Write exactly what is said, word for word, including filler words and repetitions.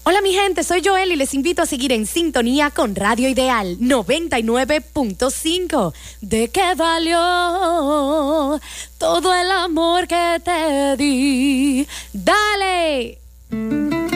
Hola mi gente, soy Joel y les invito a seguir en sintonía con Radio Ideal noventa y nueve punto cinco. ¿De qué valió todo el amor que te di? ¡Dale!